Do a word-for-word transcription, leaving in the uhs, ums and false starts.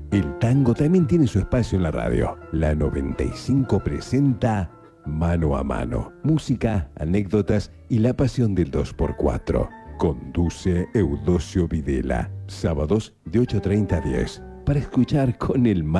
El tango también tiene su espacio en la radio. La noventa y cinco presenta Mano a Mano. Música, anécdotas y la pasión del dos por cuatro. Conduce Eudosio Videla. Sábados de ocho treinta a diez. Para escuchar con el